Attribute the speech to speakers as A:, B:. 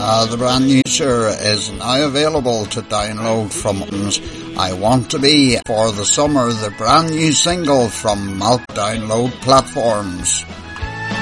A: The brand new tour is now available to download from I Want to Be for the Summer, the brand new single from Malk download platforms.